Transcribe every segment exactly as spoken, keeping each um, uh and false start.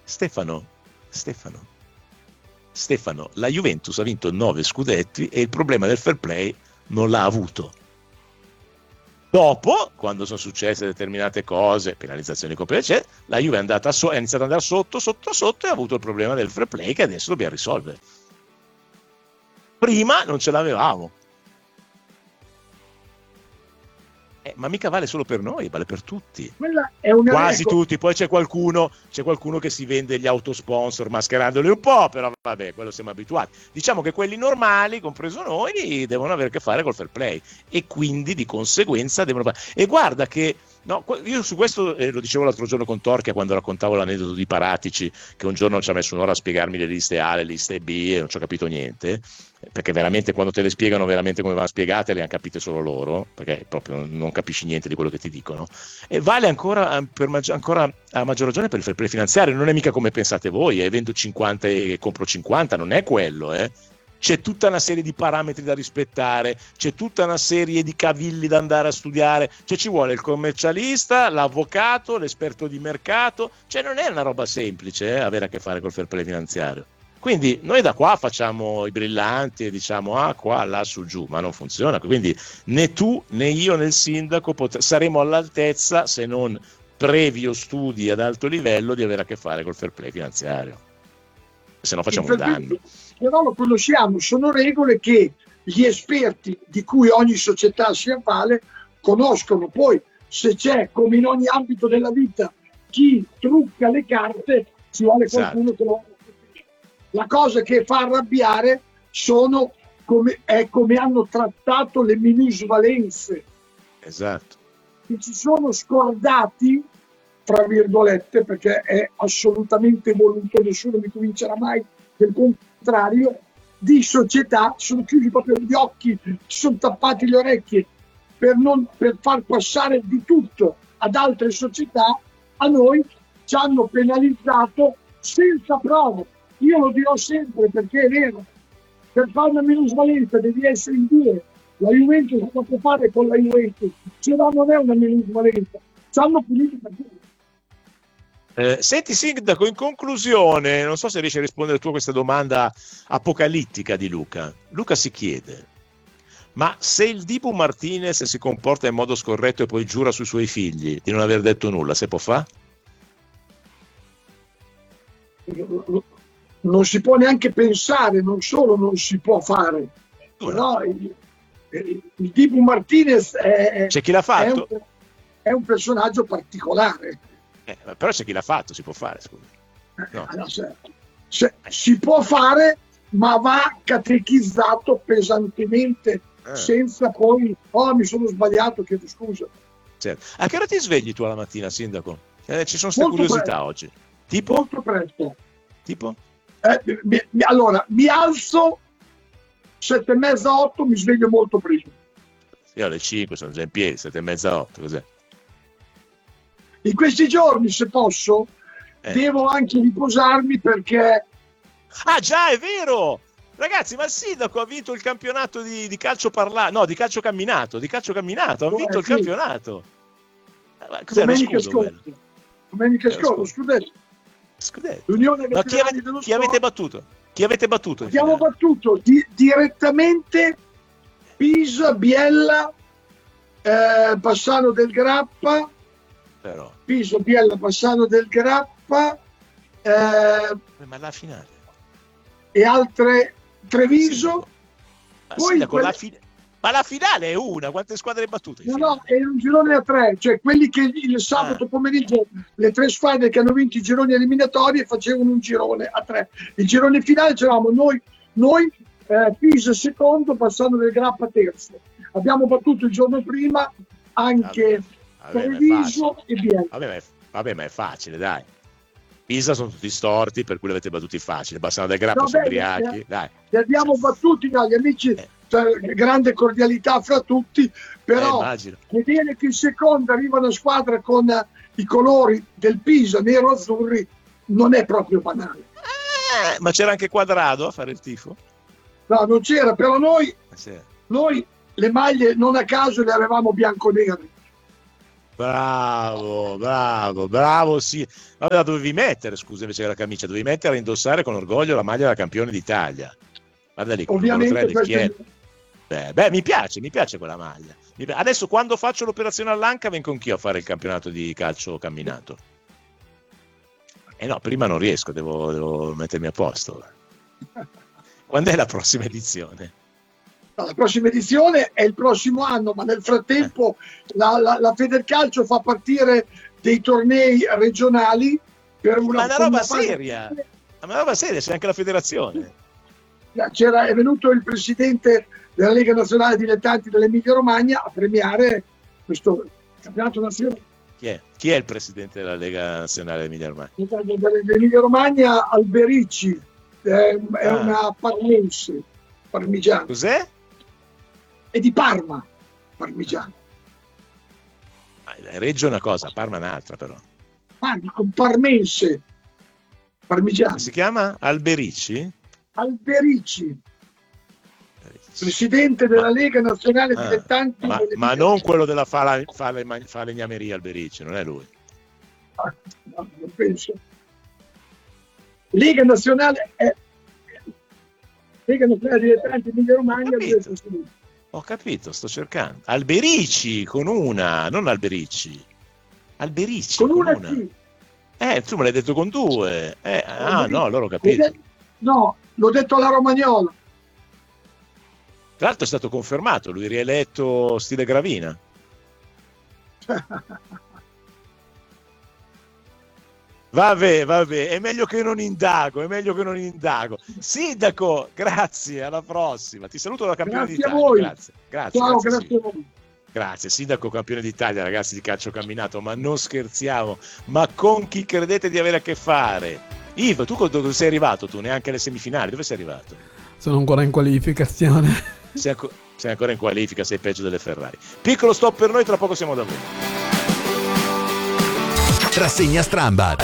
Stefano, Stefano, Stefano, la Juventus ha vinto nove scudetti e il problema del fair play non l'ha avuto. Dopo, quando sono successe determinate cose, penalizzazioni, eccetera, la Juve è andata so- è iniziata ad andare sotto, sotto, sotto e ha avuto il problema del fair play che adesso dobbiamo risolvere. Prima non ce l'avevamo. Eh, ma mica vale solo per noi, vale per tutti. Quella è una, Quasi ecco, tutti. Poi c'è qualcuno, c'è qualcuno che si vende gli autosponsor mascherandoli un po', però vabbè, quello siamo abituati. Diciamo che quelli normali, compreso noi, devono avere a che fare col fair play e quindi di conseguenza devono fare. E guarda che no, io su questo eh, lo dicevo l'altro giorno con Torchia quando raccontavo l'aneddoto di Paratici, che un giorno ci ha messo un'ora a spiegarmi le liste A, le liste B e non ci ho capito niente, perché veramente quando te le spiegano veramente come vanno spiegate le hanno capite solo loro, perché proprio non capisci niente di quello che ti dicono. E vale ancora, per maggi- ancora a maggior ragione per il fair play finanziario, non è mica come pensate voi, eh, vendo cinquanta e compro cinquanta, non è quello, eh. C'è tutta una serie di parametri da rispettare, c'è tutta una serie di cavilli da andare a studiare, cioè ci vuole il commercialista, l'avvocato, l'esperto di mercato, cioè non è una roba semplice eh, avere a che fare col fair play finanziario. Quindi noi da qua facciamo i brillanti e diciamo ah qua, là, su, giù, ma non funziona. Quindi né tu né io né il sindaco pot- saremo all'altezza, se non previo studi ad alto livello, di avere a che fare col fair play finanziario. Se no facciamo un danno. Però lo conosciamo, sono regole che gli esperti di cui ogni società si avvale conoscono. Poi se c'è, come in ogni ambito della vita, chi trucca le carte, ci vuole qualcuno che lo... La cosa che fa arrabbiare sono come, è come hanno trattato le minusvalenze. Esatto. Che ci sono scordati, tra virgolette, perché è assolutamente voluto, nessuno mi convincerà mai del contrario, di società, sono chiusi proprio gli occhi, si sono tappati le orecchie per, non, per far passare di tutto ad altre società. A noi ci hanno penalizzato senza prove. Io lo dirò sempre perché è vero, per fare una minusvalenza devi essere in due. La Juventus cosa può fare con la Juventus? Se no non è una minusvalenza, ci hanno punito per tutto. Eh, senti Sindaco, in conclusione, non so se riesci a rispondere tu a questa domanda apocalittica di Luca. Luca si chiede, ma se il Dibu Martinez si comporta in modo scorretto e poi giura sui suoi figli di non aver detto nulla, se può fare? Non si può neanche pensare, non solo non si può fare, però il, il, il Dibu Martinez è, c'è chi l'ha fatto? È un, è un personaggio particolare. Eh, però c'è chi l'ha fatto, si può fare, scusa. No. Allora, se, se, si può fare, ma va catechizzato pesantemente, eh. senza poi, oh mi sono sbagliato, chiedo scusa. Certo. A che ora ti svegli tu alla mattina, Sindaco? Eh, ci sono queste curiosità presto. oggi. Tipo? Molto presto. Tipo? Eh, mi, mi, allora, mi alzo sette e mezza, otto, mi sveglio molto prima. Io alle cinque sono già in piedi, sette e mezza, otto, cos'è? In questi giorni, se posso, eh. devo anche riposarmi perché... Ah già, è vero! Ragazzi, ma il Sindaco ha vinto il campionato di, di calcio parlato, no, di calcio camminato, di calcio camminato, ha vinto eh, il sì. campionato. Ma cos'è, domenica scorsa. Domenica scorsa, scudetto. Scudetto. L'Unione no, chi, avete, chi avete battuto? Chi avete battuto? Abbiamo battuto di, direttamente Pisa, Biella, eh, Bassano del Grappa, però. Pisa, Biella, Bassano del Grappa, eh, ma la finale e altre Treviso. Ma, poi sì, quelle... la fi... ma la finale è una, quante squadre hai battute? No, no, è un girone a tre, cioè quelli che il sabato ah. pomeriggio, le tre squadre che hanno vinto i gironi eliminatori facevano un girone a tre. Il girone finale c'eravamo noi, noi eh, Pisa secondo, Bassano del Grappa terzo. Abbiamo battuto il giorno prima anche Treviso e Biella. Vabbè ma, è, vabbè, ma è facile, dai. Pisa sono tutti storti, per cui l'avete battuti facile. Bassano del Grappa no, sono ubriachi, dai. Li abbiamo battuti dagli amici. Eh. Cioè, grande cordialità fra tutti, però eh, vedere che in seconda arriva una squadra con uh, i colori del Pisa nero-azzurri non è proprio banale. Eh, ma c'era anche Quadrado a fare il tifo? No, non c'era, però noi, eh, sì. noi le maglie non a caso le avevamo bianco-nere. Bravo, bravo, bravo, sì. Vabbè, la dovevi mettere, scusa, invece che la camicia, dovevi mettere a indossare con orgoglio la maglia da campione d'Italia. Guarda lì, con il numero tre del Chievo. Beh, beh, mi piace, mi piace quella maglia. Mi pi- Adesso quando faccio l'operazione all'anca vengo anch'io a fare il campionato di calcio camminato. Eh no, prima non riesco, devo, devo mettermi a posto. Quando è la prossima edizione? No, la prossima edizione è il prossimo anno, ma nel frattempo eh. la, la, la Federcalcio fa partire dei tornei regionali per una, ma una roba seria, ma una roba seria, c'è anche la federazione. C'era, è venuto il presidente della Lega Nazionale Dilettanti dell'Emilia Romagna a premiare questo campionato nazionale. Chi è? Chi è il presidente della Lega Nazionale dell'Emilia Romagna? Dell'Emilia Romagna, Alberici, è, è ah. una parmense, parmigiana. Cos'è? È di Parma, parmigiano. Reggio è una cosa, Parma è un'altra però. Parma, un parmense, parmigiano. Si chiama Alberici? Alberici, presidente della ma, Lega Nazionale ah, Dilettanti. Ma, ma non quello della fala, fale, falegnameria Alberici, non è lui? Ah, no, non penso. Lega Nazionale è Lega Nazionale Dilettanti Emilia Romagna. Ho capito, sto cercando. Alberici con una, non Alberici. Alberici con, con una. una. Sì. Eh, tu me l'hai detto con due. Eh, ah, no, allora ho capito. No, l'ho detto alla Romagnola. Tra l'altro è stato confermato, lui rieletto stile Gravina. Vabbè, vabbè, è meglio che non indago, è meglio che non indago. Sindaco, grazie, alla prossima. Ti saluto da campione grazie d'Italia. A voi. Grazie, grazie. Ciao, grazie, grazie a voi. Grazie, sindaco campione d'Italia, ragazzi di calcio camminato, ma non scherziamo, ma con chi credete di avere a che fare? Ivo, tu dove sei arrivato? Tu neanche alle semifinali, dove sei arrivato? Sono ancora in qualificazione. Sei, anco- sei ancora in qualifica, sei peggio delle Ferrari. Piccolo stop per noi, tra poco siamo da voi. Rassegna Strambad.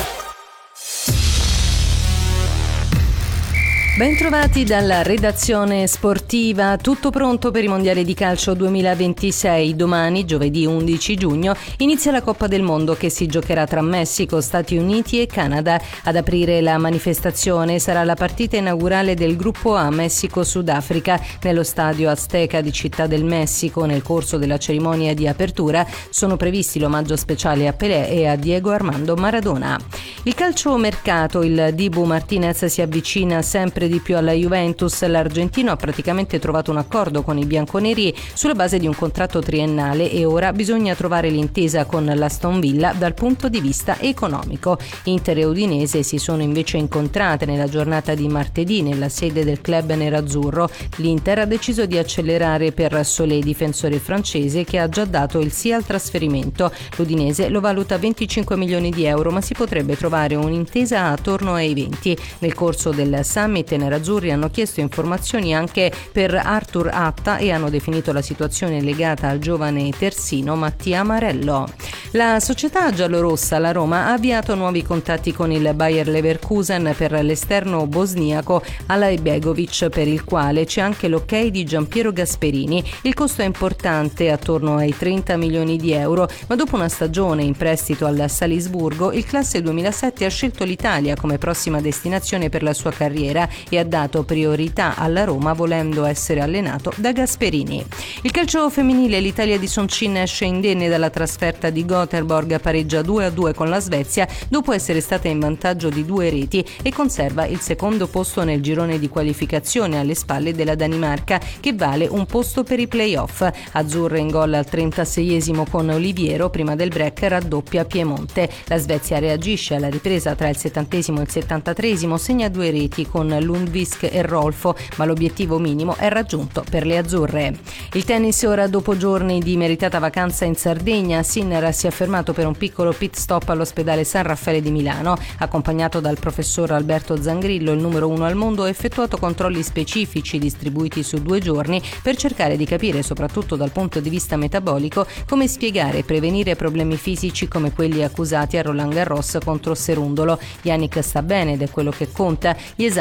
Bentrovati dalla redazione sportiva, tutto pronto per i mondiali di calcio duemilaventisei. Domani, giovedì undici giugno, inizia la Coppa del Mondo che si giocherà tra Messico, Stati Uniti e Canada. Ad aprire la manifestazione sarà la partita inaugurale del gruppo A Messico-Sudafrica nello stadio Azteca di Città del Messico. Nel corso della cerimonia di apertura sono previsti l'omaggio speciale a Pelé e a Diego Armando Maradona. Il calciomercato, il Dibu Martinez si avvicina sempre di più alla Juventus. L'argentino ha praticamente trovato un accordo con i bianconeri sulla base di un contratto triennale e ora bisogna trovare l'intesa con l'Aston Villa dal punto di vista economico. Inter e Udinese si sono invece incontrate nella giornata di martedì nella sede del club nerazzurro. L'Inter ha deciso di accelerare per Solé, difensore francese che ha già dato il sì al trasferimento. L'Udinese lo valuta venticinque milioni di euro, ma si potrebbe trovare un'intesa attorno ai venti. Nel corso del summit i nerazzurri hanno chiesto informazioni anche per Arthur Atta e hanno definito la situazione legata al giovane terzino Mattia Marello. La società giallorossa, la Roma, ha avviato nuovi contatti con il Bayer Leverkusen per l'esterno bosniaco Alay Begovic, per il quale c'è anche l'ok di Giampiero Gasperini. Il costo è importante, attorno ai trenta milioni di euro, ma dopo una stagione in prestito al Salisburgo, il classe duemilasette ha scelto l'Italia come prossima destinazione per la sua carriera e ha dato priorità alla Roma, volendo essere allenato da Gasperini. Il calcio femminile, l'Italia di Soncin esce indenne dalla trasferta di Gothenburg, pareggia due a due con la Svezia dopo essere stata in vantaggio di due reti e conserva il secondo posto nel girone di qualificazione alle spalle della Danimarca, che vale un posto per i play-off. Azzurre in gol al trentaseiesimo con Oliviero, prima del break raddoppia Piemonte. La Svezia reagisce alla ripresa tra il settantesimo e il settantatreesimo, segna due reti con Lundvik e Rolfo, ma l'obiettivo minimo è raggiunto per le azzurre. Il tennis ora, dopo giorni di meritata vacanza in Sardegna, Sinner si è fermato per un piccolo pit stop all'ospedale San Raffaele di Milano. Accompagnato dal professor Alberto Zangrillo, il numero uno al mondo, ha effettuato controlli specifici distribuiti su due giorni per cercare di capire, soprattutto dal punto di vista metabolico, come spiegare e prevenire problemi fisici come quelli accusati a Roland Garros contro Serundolo. Yannick sta bene ed è quello che conta. Gli esami non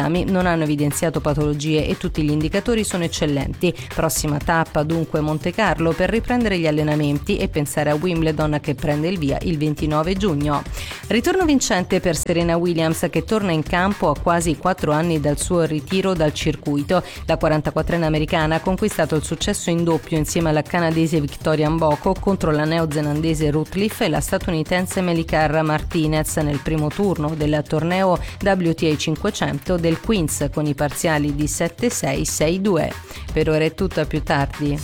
non hanno evidenziato patologie e tutti gli indicatori sono eccellenti. Prossima tappa dunque Monte Carlo per riprendere gli allenamenti e pensare a Wimbledon che prende il via il ventinove giugno. Ritorno vincente per Serena Williams che torna in campo a quasi quattro anni dal suo ritiro dal circuito. La quarantaquattrenne americana ha conquistato il successo in doppio insieme alla canadese Victoria Mboko contro la neozelandese Ruth Leaf e la statunitense Melicar Martinez nel primo turno del torneo W T A cinquecento del Queens con i parziali di sette sei sei due. Per ora è tutto, a più tardi.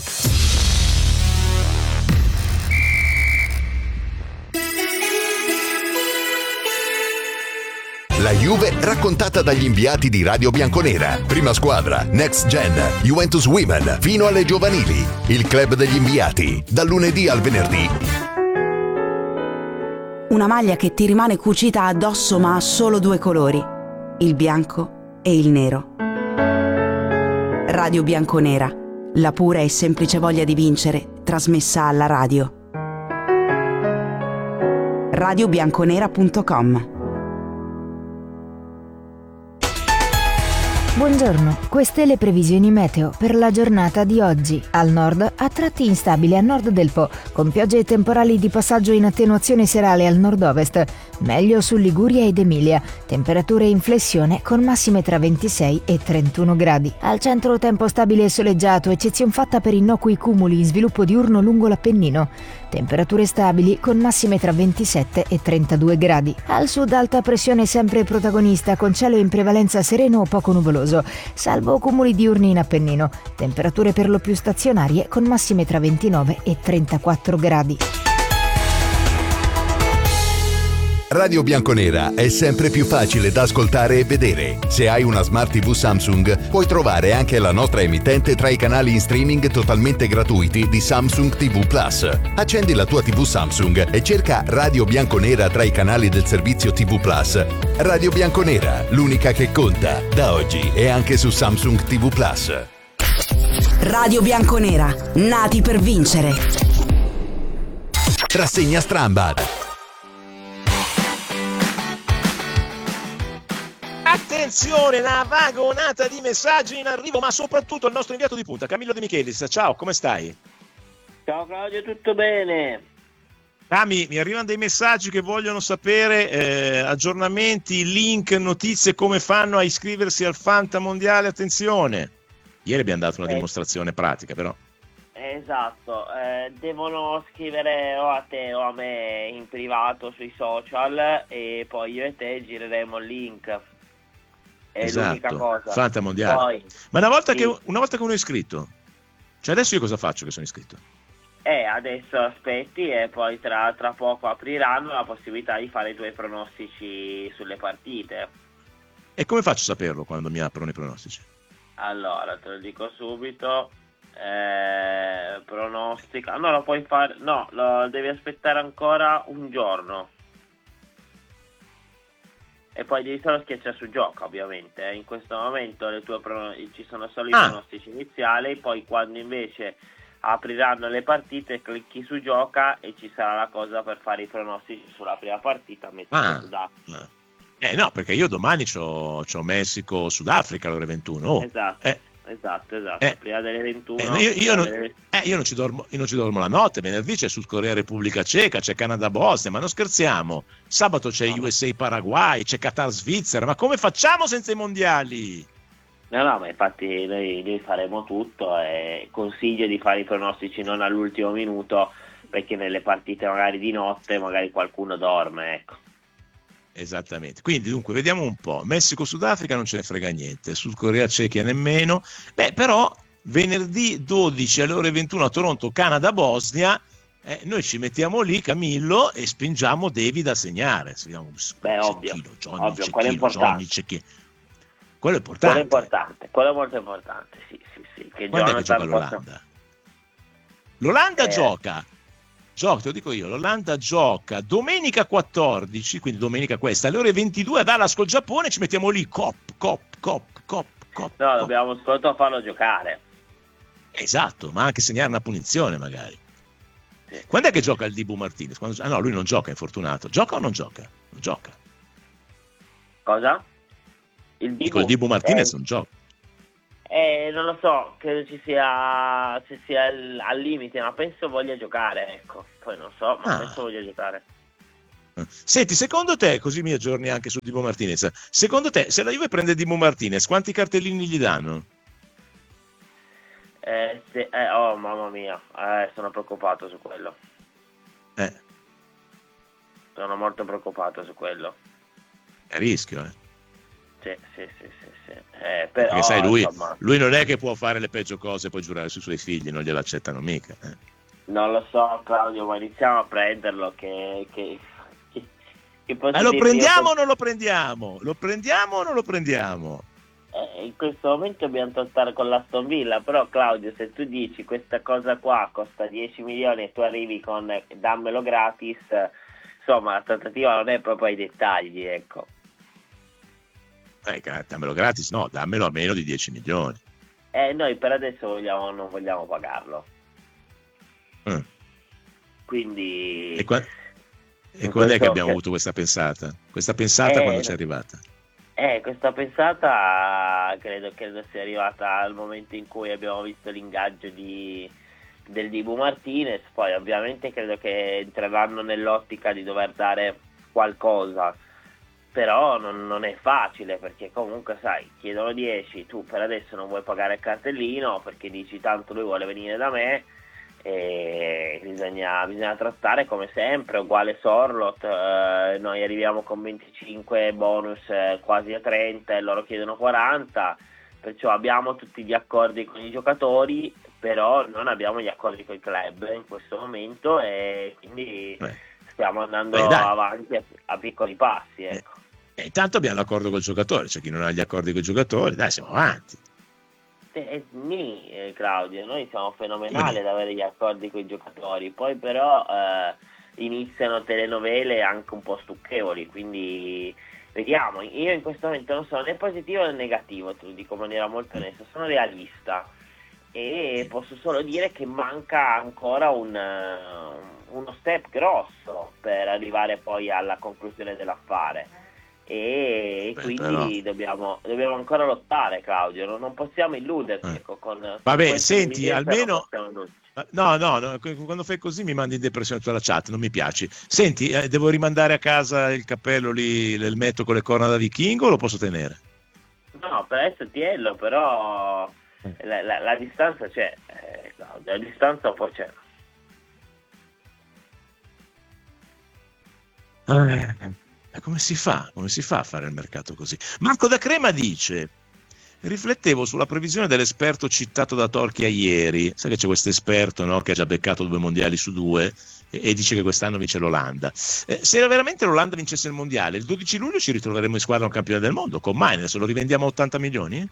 La Juve raccontata dagli inviati di Radio Bianconera. Prima squadra, Next Gen, Juventus Women, fino alle giovanili. Il club degli inviati, dal lunedì al venerdì. Una maglia che ti rimane cucita addosso ma ha solo due colori, il bianco e il nero. Radio Bianconera, la pura e semplice voglia di vincere, trasmessa alla radio. radio bianconera punto com. Buongiorno, queste le previsioni meteo per la giornata di oggi. Al nord, a tratti instabile a nord del Po, con piogge e temporali di passaggio in attenuazione serale al nord-ovest. Meglio su Liguria ed Emilia. Temperature in flessione con massime tra ventisei e trentuno gradi. Al centro tempo stabile e soleggiato, eccezion fatta per innocui cumuli in sviluppo diurno lungo l'Appennino. Temperature stabili con massime tra ventisette e trentadue gradi. Al sud alta pressione sempre protagonista con cielo in prevalenza sereno o poco nuvoloso, salvo cumuli diurni in Appennino. Temperature per lo più stazionarie con massime tra ventinove e trentaquattro gradi. Radio Bianconera è sempre più facile da ascoltare e vedere. Se hai una Smart tivù Samsung, puoi trovare anche la nostra emittente tra i canali in streaming totalmente gratuiti di Samsung ti vu Plus. Accendi la tua tivù Samsung e cerca Radio Bianconera tra i canali del servizio ti vu Plus. Radio Bianconera, l'unica che conta, da oggi e anche su Samsung ti vu Plus. Radio Bianconera, nati per vincere. Rassegna Strambad. Attenzione, la vagonata di messaggi in arrivo, ma soprattutto il nostro inviato di punta, Camillo De Michelis. Ciao, come stai? Ciao Claudio, tutto bene? Rami, mi arrivano dei messaggi che vogliono sapere eh, aggiornamenti, link, notizie, come fanno a iscriversi al Fanta Mondiale. Attenzione, ieri abbiamo dato una eh. dimostrazione pratica, però. Esatto, eh, devono scrivere o a te o a me in privato sui social e poi io e te gireremo il link. È esatto, l'unica cosa. Fanta Mondiale. Poi, ma una volta, sì. che, una volta che uno è iscritto, cioè adesso io cosa faccio che sono iscritto? Eh, adesso aspetti e poi tra, tra poco apriranno la possibilità di fare i tuoi pronostici sulle partite. E come faccio a saperlo quando mi aprono i pronostici? Allora, te lo dico subito. Eh, pronostica. No, lo puoi fare. No, lo devi aspettare ancora un giorno. E poi devi solo schiacciare su gioca, ovviamente. In questo momento le tue prono- ci sono solo i ah. pronostici iniziali, poi quando invece apriranno le partite clicchi su gioca e ci sarà la cosa per fare i pronostici sulla prima partita. Metti ah. Sudafrica. Eh no, perché io domani c'ho, c'ho Messico-Sudafrica alle ore ventuno. Oh. Esatto. Eh. Esatto, esatto, eh, prima delle ventuno. Eh, io, io, non, delle... eh, io, non ci dormo, io non ci dormo la notte, venerdì c'è Sud Corea Repubblica Ceca, c'è Canada Bosnia, ma non scherziamo. Sabato c'è no. U S A Paraguay, c'è Qatar Svizzera, ma come facciamo senza i mondiali? No, no, ma infatti noi, noi faremo tutto e consiglio di fare i pronostici non all'ultimo minuto, perché nelle partite magari di notte magari qualcuno dorme, ecco. Esattamente, quindi dunque vediamo un po'. Messico-Sudafrica non ce ne frega niente, Sud Corea-Cechia nemmeno. Beh, però venerdì dodici alle ore ventuno a Toronto, Canada-Bosnia, eh, noi ci mettiamo lì, Camillo, e spingiamo David a segnare. Vediamo, Beh, ovvio, Johnny, ovvio, quello è importante. Johnny, quello è importante. Quello è importante, quello è molto importante, sì, sì, sì. Che quando è che gioca l'Olanda? Possa... L'Olanda eh. gioca. Gioca, te lo dico io, l'Olanda gioca domenica quattordici, quindi domenica questa, alle ore ventidue a Dallas col Giappone, ci mettiamo lì, cop, cop, cop, cop, cop. No, dobbiamo solo farlo giocare. Esatto, ma anche segnare una punizione magari. Sì. Quando è che gioca il Dibu Martinez? Quando... Ah no, lui non gioca, è infortunato. Gioca o non gioca? Non gioca. Cosa? Il Dico, il Dibu Martinez non gioca. Eh, non lo so, credo ci sia, se sia al, al limite, ma penso voglia giocare, ecco. Poi non so, ma Ah. penso voglia giocare. Senti, secondo te, così mi aggiorni anche su Dibu Martinez, secondo te se la Juve prende Dibu Martinez, quanti cartellini gli danno? Eh, se, eh, oh mamma mia, eh, sono preoccupato su quello. Eh, Sono molto preoccupato su quello. è a rischio, eh. Sì, sì, sì, sì, sì. Eh, però, Perché sai, lui, insomma, lui non è che può fare le peggio cose e poi giurare sui suoi figli, non glielo accettano mica. Eh. non lo so, Claudio, ma iniziamo a prenderlo che... che, che, che posso Ma lo dirti, prendiamo io- o non lo prendiamo? Lo prendiamo o non lo prendiamo? Eh, in questo momento dobbiamo trattare con l'Aston Villa, però Claudio, se tu dici questa cosa qua costa dieci milioni e tu arrivi con eh, dammelo gratis, eh, insomma la trattativa non è proprio ai dettagli, ecco. Eh, gra- dammelo gratis, no, dammelo a meno di dieci milioni. E noi per adesso vogliamo, non vogliamo pagarlo, Mm. quindi... E, qua- e in quando è che questo- abbiamo avuto questa pensata? Questa pensata Eh, quando ci è arrivata? Eh, questa pensata credo, credo sia arrivata al momento in cui abbiamo visto l'ingaggio di, del Dibu Martinez, poi ovviamente credo che entreranno nell'ottica di dover dare qualcosa, però non, non è facile perché comunque sai, chiedono dieci, tu per adesso non vuoi pagare il cartellino perché dici tanto lui vuole venire da me, e bisogna, bisogna trattare come sempre uguale Sorlot, eh, noi arriviamo con venticinque bonus eh, quasi a trenta e loro chiedono quaranta, perciò abbiamo tutti gli accordi con i giocatori, però non abbiamo gli accordi con i club in questo momento e quindi Eh. stiamo andando Beh, dai. avanti a, a piccoli passi, ecco. E intanto abbiamo l'accordo col giocatore, c'è chi non ha gli accordi con i giocatori, dai, siamo avanti. Eh, nì, eh, Claudio, noi siamo fenomenali ad avere gli accordi con i giocatori, poi però eh, iniziano telenovele anche un po' stucchevoli, quindi vediamo. Io in questo momento non sono né positivo né negativo, te lo dico in maniera molto onesta, sono realista e posso solo dire che manca ancora un, uh, uno step grosso per arrivare poi alla conclusione dell'affare. E Beh, quindi però- dobbiamo, dobbiamo ancora lottare, Claudio, non, non possiamo illuderci, Eh. ecco, con, con Vabbè, questa senti, evidenza almeno- non possiamo illuderci. No, no, no, quando fai così mi mandi in depressione tutta la chat, non mi piaci. Senti, eh, devo rimandare a casa il cappello lì, l'elmetto con le corna da vichingo o lo posso tenere? No, per adesso tiello, però la, la- la distanza c'è, eh, Claudio, la distanza un po' c'è. Eh, come si fa? Come si fa a fare il mercato così? Marco da Crema dice: riflettevo sulla previsione dell'esperto citato da Torchia ieri. Sai che c'è questo esperto, no, che ha già beccato due mondiali su due e, e dice che quest'anno vince l'Olanda. Eh, se veramente l'Olanda vincesse il mondiale, il dodici luglio ci ritroveremo in squadra un campione del mondo. Con Maines lo rivendiamo a ottanta milioni?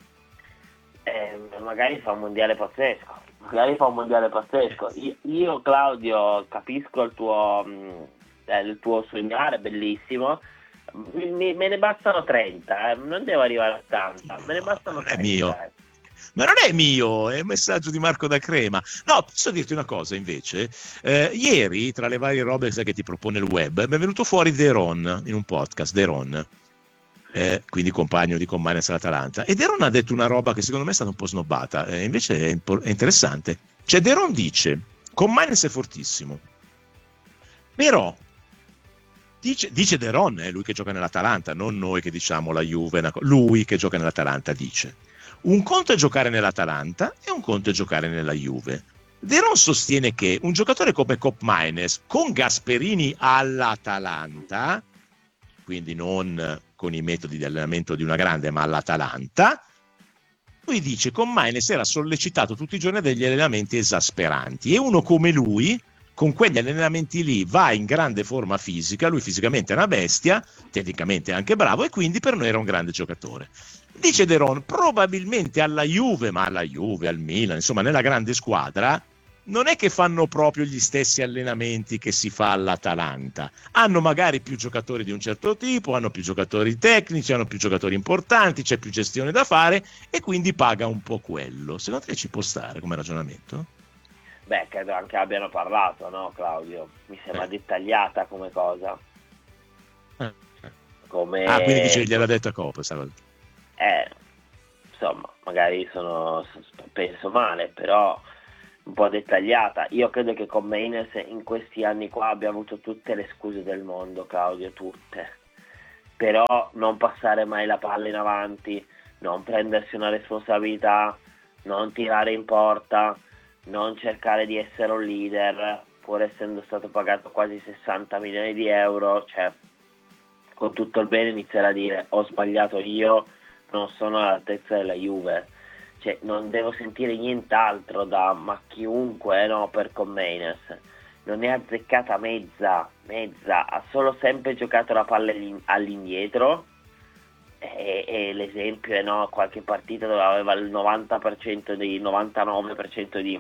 Eh, magari fa un mondiale pazzesco, magari fa un mondiale pazzesco. Io, io, Claudio, capisco il tuo, mh, eh, il tuo sognare, bellissimo. Me, me ne bastano trenta, eh. Non devo arrivare a ottanta, me ne bastano Non è trenta. mio. eh. Ma non è mio, è un messaggio di Marco da Crema. No, posso dirti una cosa invece. Eh, ieri, tra le varie robe sai, che ti propone il web, mi è venuto fuori Deron in un podcast, Deron, eh, quindi compagno di Commanes all'Atalanta. E Deron ha detto una roba che secondo me è stata un po' snobbata, eh, invece è, impo- è interessante. Cioè Deron dice, Commanes è fortissimo, però... Dice, dice Deron, eh, lui che gioca nell'Atalanta, non noi che diciamo la Juve, una co- lui che gioca nell'Atalanta dice: un conto è giocare nell'Atalanta e un conto è giocare nella Juve. Deron sostiene che un giocatore come Kopp Maines con Gasperini all'Atalanta, quindi non con i metodi di allenamento di una grande, ma all'Atalanta, lui dice con Maines era sollecitato tutti i giorni a degli allenamenti esasperanti e uno come lui con quegli allenamenti lì va in grande forma fisica, lui fisicamente è una bestia, tecnicamente è anche bravo e quindi per noi era un grande giocatore. Dice Deron, probabilmente alla Juve, ma alla Juve, al Milan, insomma nella grande squadra, non è che fanno proprio gli stessi allenamenti che si fa all'Atalanta, hanno magari più giocatori di un certo tipo, hanno più giocatori tecnici, hanno più giocatori importanti, c'è più gestione da fare e quindi paga un po' quello. Secondo te ci può stare come ragionamento? Beh, credo anche abbiano parlato, no, Claudio? Mi sembra Eh. dettagliata come cosa. Eh. Come... Ah, quindi dice gliel'ha detto a Copa, sa cosa. eh, insomma, magari sono, penso male, però un po' dettagliata. Io credo che con Mainz in questi anni qua abbia avuto tutte le scuse del mondo, Claudio, tutte. Però non passare mai la palla in avanti, non prendersi una responsabilità, non tirare in porta, non cercare di essere un leader, pur essendo stato pagato quasi sessanta milioni di euro, cioè con tutto il bene iniziare a dire ho sbagliato io, non sono all'altezza della Juve. Cioè, non devo sentire nient'altro da ma chiunque, no, per con Mainz. Non è azzeccata mezza, mezza, ha solo sempre giocato la palla all'indietro e, e l'esempio è, no, qualche partita dove aveva il novanta per cento di novantanove per cento di,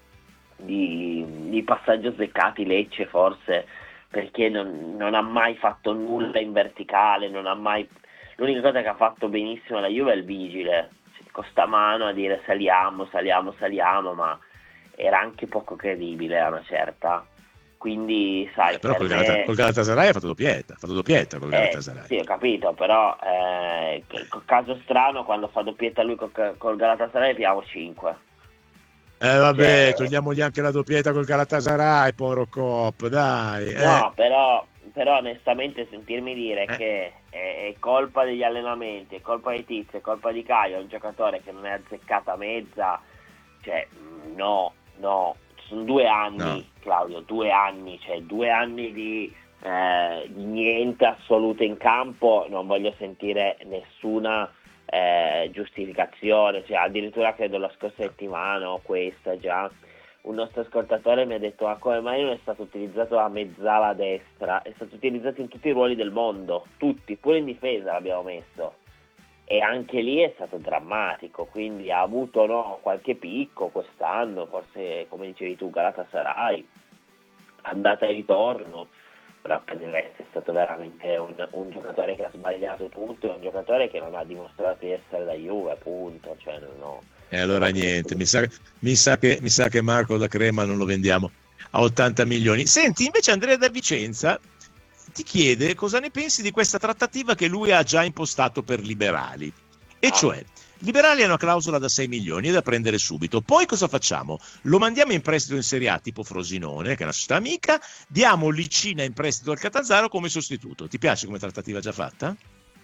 di, di passaggi azzeccati, Lecce forse, perché non, non ha mai fatto nulla in verticale, non ha mai, l'unica cosa che ha fatto benissimo la Juve è il vigile, con sta mano a dire saliamo, saliamo, saliamo, ma era anche poco credibile a una certa. Quindi sai, eh, però per col, me... Galata, col Galatasaray ha fatto doppietta, ha fatto doppietta col Galatasaray. Eh, sì, ho capito, però eh, caso strano, quando fa doppietta lui col, col Galatasaray piamo cinque. Eh vabbè, perché... togliamogli anche la doppietta col Galatasaray, povero Cop, dai. Eh. No, però, però onestamente sentirmi dire eh. che è, è colpa degli allenamenti, è colpa di Tizio, è colpa di Caio, un giocatore che non è azzeccata mezza, cioè no, no, sono due anni, no. Claudio, due anni, cioè due anni di, eh, di niente assoluto in campo, non voglio sentire nessuna eh, giustificazione, cioè addirittura credo la scorsa settimana o questa già, un nostro ascoltatore mi ha detto ma come mai non è stato utilizzato a mezzala a destra, è stato utilizzato in tutti i ruoli del mondo, tutti, pure in difesa l'abbiamo messo. E anche lì è stato drammatico, quindi ha avuto no, qualche picco quest'anno, forse come dicevi tu Galatasaray, andata e ritorno, però per il resto è stato veramente un, un giocatore che ha sbagliato tutto, è un giocatore che non ha dimostrato di essere da Juve, punto. Cioè, non ho, e allora niente, mi sa, mi, sa che, mi sa che Marco da Crema non lo vendiamo a ottanta milioni. Senti, invece Andrea da Vicenza ti chiede cosa ne pensi di questa trattativa che lui ha già impostato per Liberali, e cioè Liberali ha una clausola da sei milioni, è da prendere subito, poi cosa facciamo? Lo mandiamo in prestito in Serie A tipo Frosinone, che è una società amica, diamo Licina in prestito al Catanzaro come sostituto. Ti piace come trattativa già fatta?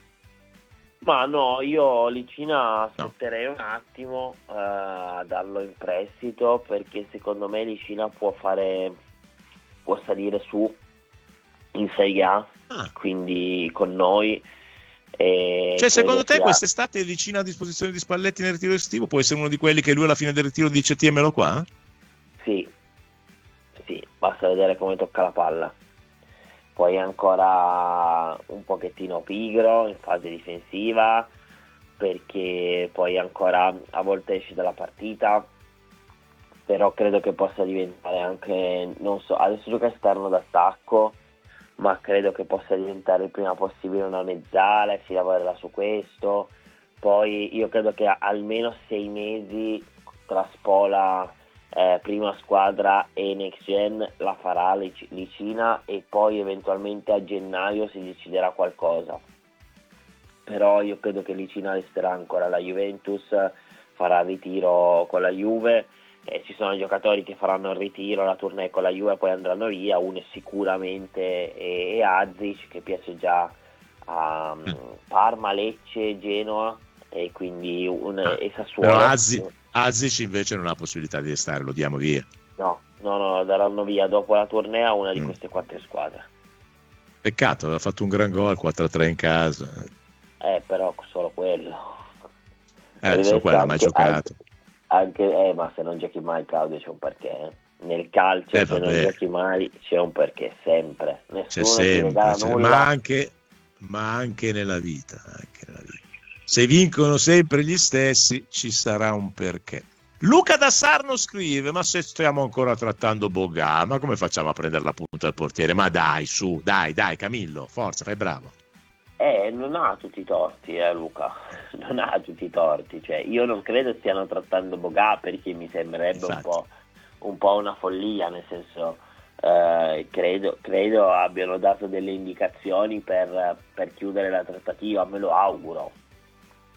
Ma no, io Licina aspetterei no. un attimo uh, a darlo in prestito, perché secondo me Licina può fare, può salire su in Serie A, ah. quindi con noi. E cioè secondo te sia... quest'estate Licina a disposizione di Spalletti nel ritiro estivo può essere uno di quelli che lui alla fine del ritiro dice tiemelo qua? Sì, sì, basta vedere come tocca la palla. Poi ancora un pochettino pigro in fase difensiva, perché poi ancora a volte esce dalla partita, però credo che possa diventare anche, non so, adesso gioca esterno d'attacco, ma credo che possa diventare il prima possibile una mezzala e si lavorerà su questo. Poi io credo che almeno sei mesi tra Spola, eh, prima squadra e Next Gen la farà Licina, e poi eventualmente a gennaio si deciderà qualcosa. Però io credo che Licina resterà ancora alla Juventus, farà il ritiro con la Juve. Eh, ci sono giocatori che faranno il ritiro, la tournée con la Juve, poi andranno via. Uno è sicuramente è, è Azic, che piace già a um, Parma, Lecce, Genoa e quindi un, e Sassuolo. Però Azic, Azic invece non ha possibilità di restare, lo diamo via. No, no, no, lo daranno via dopo la tournée a una di mm. queste quattro squadre. Peccato, aveva fatto un gran gol, quattro a tre in casa. Eh, però solo quello. Eh, solo quello, mai giocato. Anche, eh, ma se non giochi mai, Claudio, c'è un perché. Eh. Nel calcio, eh, se non giochi mai, c'è un perché, sempre. Nessuno c'è sempre, ti regala c'è, nulla. Ma anche, ma anche nella vita, anche nella vita. Se vincono sempre gli stessi, ci sarà un perché. Luca da Sarno scrive: ma se stiamo ancora trattando Bogà, ma come facciamo a prendere la punta al portiere? Ma dai, su, dai, dai, Camillo, forza, fai bravo. Eh, non ha tutti i torti, eh, Luca, non ha tutti i torti, cioè io non credo stiano trattando Bogà, perché mi sembrerebbe un po', un po' una follia, nel senso eh, credo, credo abbiano dato delle indicazioni per, per chiudere la trattativa, me lo auguro,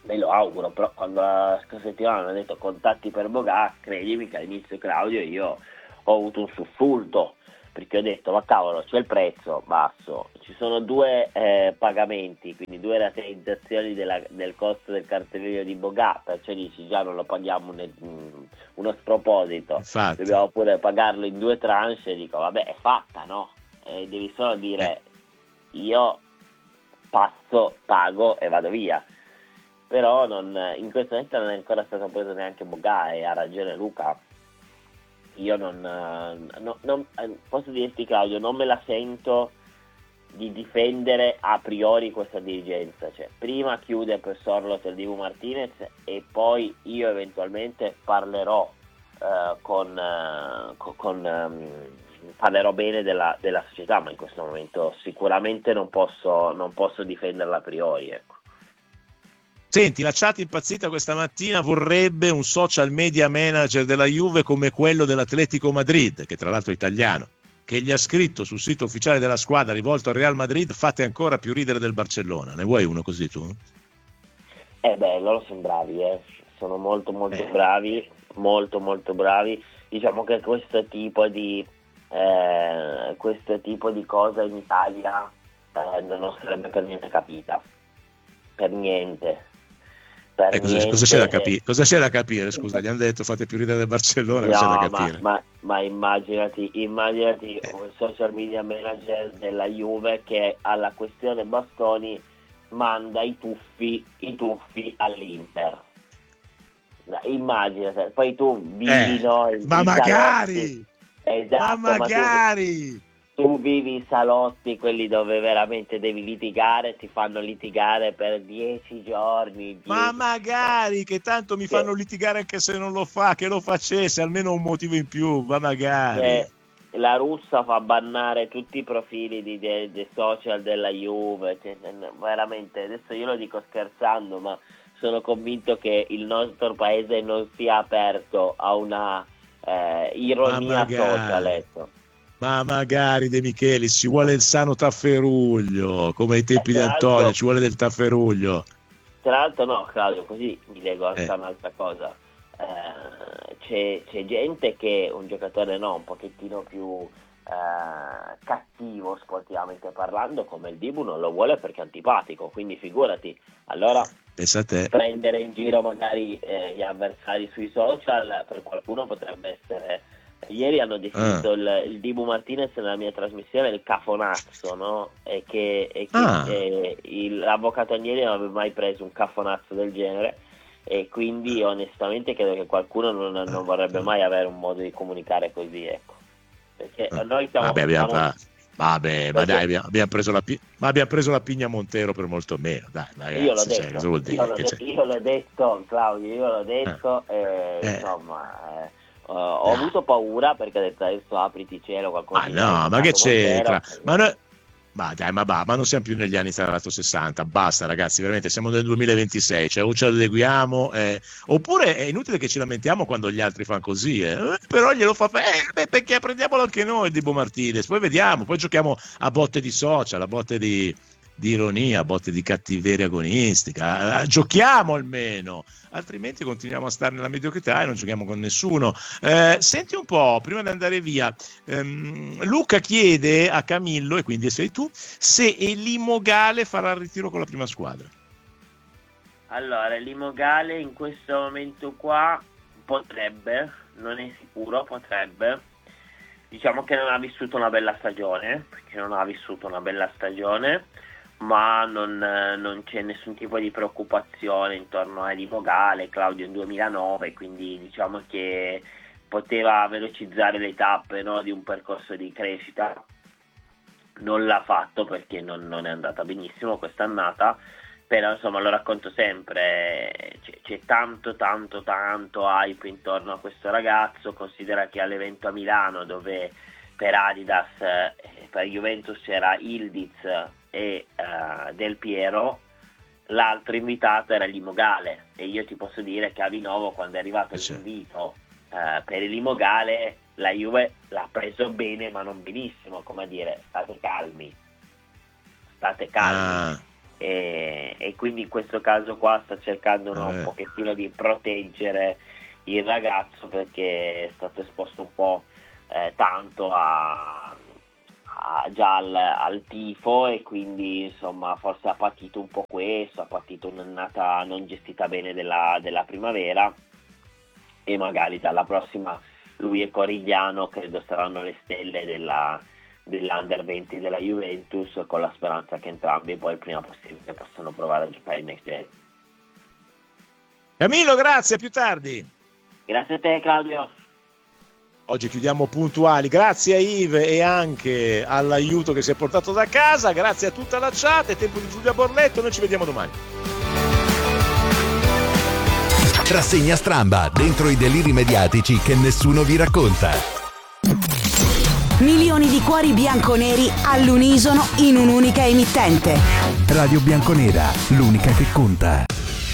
me lo auguro, però quando la scorsa settimana hanno detto contatti per Bogà, credimi che all'inizio, Claudio, io ho avuto un sussulto, perché ho detto ma cavolo, c'è il prezzo basso, ci sono due eh, pagamenti, quindi due rateizzazioni della, del costo del cartellino di Bogà, perciò dici già non lo paghiamo ne, uno sproposito. Infatti. Dobbiamo pure pagarlo in due tranche, e dico vabbè, è fatta, no? E devi solo dire eh. io passo, pago e vado via. Però non, in questo momento non è ancora stato preso neanche Bogà, e ha ragione Luca. Io non, no, non posso dirti, Claudio, non me la sento di difendere a priori questa dirigenza, cioè prima chiude per Sorloth il Dibu Martinez e poi io eventualmente parlerò eh, con, eh, con, con um, parlerò bene della, della società, ma in questo momento sicuramente non posso, non posso difenderla a priori, ecco. Senti, la chat impazzita questa mattina vorrebbe un social media manager della Juve come quello dell'Atletico Madrid, che tra l'altro è italiano, che gli ha scritto sul sito ufficiale della squadra rivolto al Real Madrid: fate ancora più ridere del Barcellona. Ne vuoi uno così tu? Eh beh, loro sono bravi, eh. sono molto molto eh. bravi, molto molto bravi. Diciamo che questo tipo di eh, questo tipo di cosa in Italia eh, non sarebbe per niente capita, per niente. Eh, cosa, cosa, c'è da capire? cosa c'è da capire? Scusa, gli hanno detto fate più ridere del Barcellona, no, cosa c'è da capire? Ma, ma, ma immaginati, immaginati eh. un social media manager della Juve che alla questione Bastoni manda i tuffi, i tuffi all'Inter. Immaginati, poi tu vivi eh. no, ma magari! Esatto, ma magari! Ma tu, tu vivi i salotti, quelli dove veramente devi litigare, ti fanno litigare per dieci giorni. Dieci... Ma magari, che tanto mi fanno litigare anche se non lo fa, che lo facesse, almeno un motivo in più, ma magari. Eh, la russa fa bannare tutti i profili di, dei, dei social della Juve, cioè, veramente, adesso io lo dico scherzando, ma sono convinto che il nostro paese non sia aperto a una eh, ironia social, ecco. Ma magari De Michelis, ci vuole il sano tafferuglio, come ai tempi di Antonio, ci vuole del tafferuglio. Tra l'altro no, Claudio, così mi leggo anche eh. un'altra cosa. Eh, c'è, c'è gente che un giocatore no, un pochettino più eh, cattivo sportivamente parlando, come il Dibu, non lo vuole perché è antipatico, quindi figurati. Allora prendere in giro magari eh, gli avversari sui social per qualcuno potrebbe essere... Ieri hanno definito ah. il, il Dibu Martinez nella mia trasmissione il cafonazzo, no? E che, e che ah. eh, il, l'avvocato Agnelli non aveva mai preso un cafonazzo del genere, e quindi onestamente credo che qualcuno non, non vorrebbe mai avere un modo di comunicare così, ecco. Perché ah. noi siamo... Vabbè, abbiamo, siamo... Vabbè, ma dai, abbiamo, abbiamo, preso la, ma abbiamo preso la Pigna Montero per molto meno, dai, ragazzi, io l'ho cioè, detto, cosa vuol dire? Io l'ho, de- io l'ho detto, Claudio, io l'ho detto, eh. e, insomma... Eh. Uh, ho no. avuto paura perché ho detto adesso apriti cielo qualcosa. Ah no, ma che c'entra? Ma, no, ma dai, ma, bah, ma non siamo più negli anni sessanta, basta ragazzi, veramente siamo nel duemilaventisei, cioè o ci adeguiamo, eh, oppure è inutile che ci lamentiamo quando gli altri fanno così, eh, però glielo fa, eh, beh, perché prendiamolo anche noi Dibu Martinez, poi vediamo, poi giochiamo a botte di social, a botte di... di ironia, a botte di cattiveria agonistica, eh, giochiamo almeno, altrimenti continuiamo a stare nella mediocrità e non giochiamo con nessuno. Eh, senti un po', prima di andare via, ehm, Luca chiede a Camillo, e quindi sei tu, se Elimo Gale farà il ritiro con la prima squadra. Allora, Elimo Gale in questo momento qua potrebbe, non è sicuro, potrebbe. Diciamo che non ha vissuto una bella stagione, perché non ha vissuto una bella stagione, ma non, non c'è nessun tipo di preoccupazione intorno a Elimo Gale. Claudio in duemilanove, quindi diciamo che poteva velocizzare le tappe, no, di un percorso di crescita. Non l'ha fatto perché non, non è andata benissimo quest'annata, però insomma lo racconto sempre, c'è, c'è tanto tanto tanto hype intorno a questo ragazzo. Considera che all'evento a Milano, dove per Adidas, eh, per Juventus c'era Ildiz e uh, Del Piero, l'altro invitato era Elimo Gale, e io ti posso dire che a Vinovo, quando è arrivato l'invito uh, per Elimo Gale, la Juve l'ha preso bene ma non benissimo, come a dire state calmi, state calmi. Ah. E, e e quindi in questo caso qua sta cercando no, eh. un pochettino di proteggere il ragazzo, perché è stato esposto un po' eh, tanto a, a già al, al tifo, e quindi insomma forse ha patito un po' questo, ha patito un'annata non gestita bene della, della primavera, e magari dalla prossima lui e Corigliano credo saranno le stelle della, dell'Under venti della Juventus, con la speranza che entrambi poi il prima possibile possano provare a giocare in next gen. Camillo, grazie, a più tardi. Grazie a te, Claudio. Oggi chiudiamo puntuali, grazie a Yves e anche all'aiuto che si è portato da casa, grazie a tutta la chat, è tempo di Giulia Borletto, noi ci vediamo domani. Rassegna Stramba, dentro i deliri mediatici che nessuno vi racconta. Milioni di cuori bianconeri all'unisono in un'unica emittente. Radio Bianconera, l'unica che conta.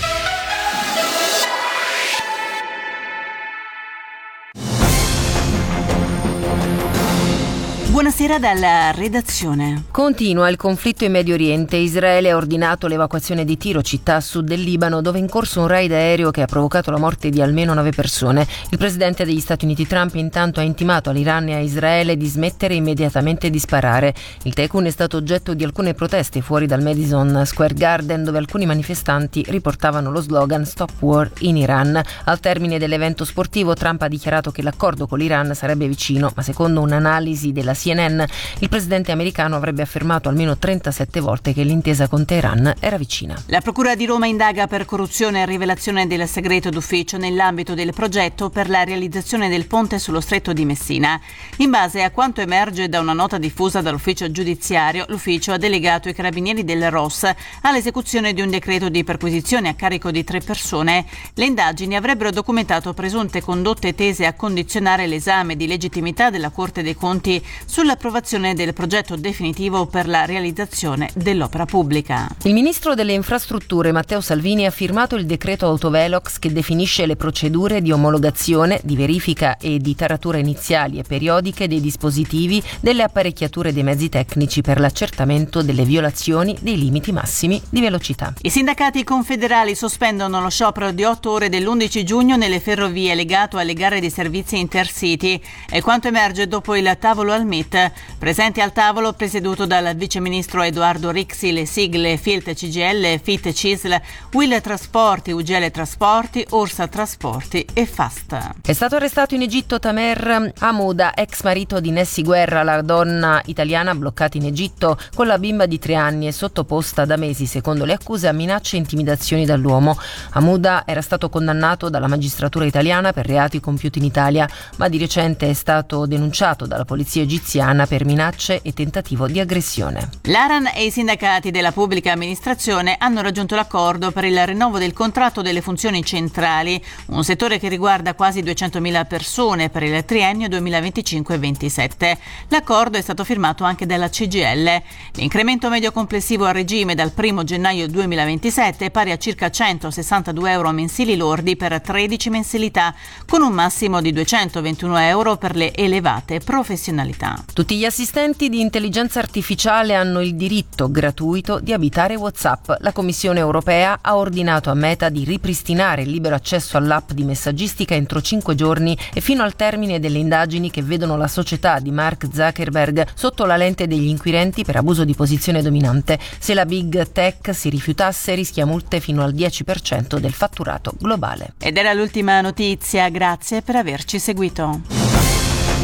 Buonasera dalla redazione. Continua il conflitto in Medio Oriente. Israele ha ordinato l'evacuazione di Tiro, città a sud del Libano, dove è in corso un raid aereo che ha provocato la morte di almeno nove persone. Il presidente degli Stati Uniti Trump intanto ha intimato all'Iran e a Israele di smettere immediatamente di sparare. Il Tekun è stato oggetto di alcune proteste fuori dal Madison Square Garden, dove alcuni manifestanti riportavano lo slogan Stop War in Iran. Al termine dell'evento sportivo Trump ha dichiarato che l'accordo con l'Iran sarebbe vicino, ma secondo un'analisi della C N N, il presidente americano avrebbe affermato almeno trentasette volte che l'intesa con Teheran era vicina. La Procura di Roma indaga per corruzione e rivelazione del segreto d'ufficio nell'ambito del progetto per la realizzazione del ponte sullo Stretto di Messina. In base a quanto emerge da una nota diffusa dall'ufficio giudiziario, l'ufficio ha delegato i carabinieri del R O S all'esecuzione di un decreto di perquisizione a carico di tre persone. Le indagini avrebbero documentato presunte condotte tese a condizionare l'esame di legittimità della Corte dei Conti sull'approvazione del progetto definitivo per la realizzazione dell'opera pubblica. Il ministro delle infrastrutture Matteo Salvini ha firmato il decreto Autovelox che definisce le procedure di omologazione, di verifica e di taratura iniziali e periodiche dei dispositivi, delle apparecchiature dei mezzi tecnici per l'accertamento delle violazioni dei limiti massimi di velocità. I sindacati confederali sospendono lo sciopero di otto ore dell'undici giugno nelle ferrovie legato alle gare di servizi Intercity. È quanto emerge dopo il tavolo al M I T. Presenti al tavolo, presieduto dal viceministro Edoardo Rixi, le sigle Filt C G L, F I T C I S L, Will Trasporti, U G L Trasporti, Orsa Trasporti e Fast. È stato arrestato in Egitto Tamer Hamouda, ex marito di Nessi Guerra, la donna italiana bloccata in Egitto con la bimba di tre anni e sottoposta da mesi, secondo le accuse, a minacce e intimidazioni dall'uomo. Hamouda era stato condannato dalla magistratura italiana per reati compiuti in Italia, ma di recente è stato denunciato dalla polizia egiziana per minacce e tentativo di aggressione. L'Aran e i sindacati della pubblica amministrazione hanno raggiunto l'accordo per il rinnovo del contratto delle funzioni centrali, un settore che riguarda quasi duecentomila persone per il triennio duemilaventicinque ventisette. L'accordo è stato firmato anche dalla C G I L. L'incremento medio complessivo a regime dal primo gennaio duemilaventisette è pari a circa centosessantadue euro mensili lordi per tredici mensilità, con un massimo di duecentoventuno euro per le elevate professionalità. Tutti gli assistenti di intelligenza artificiale hanno il diritto gratuito di abitare WhatsApp. La Commissione europea ha ordinato a Meta di ripristinare il libero accesso all'app di messaggistica entro cinque giorni e fino al termine delle indagini che vedono la società di Mark Zuckerberg sotto la lente degli inquirenti per abuso di posizione dominante. Se la Big Tech si rifiutasse, rischia multe fino al dieci per cento del fatturato globale. Ed era l'ultima notizia, grazie per averci seguito.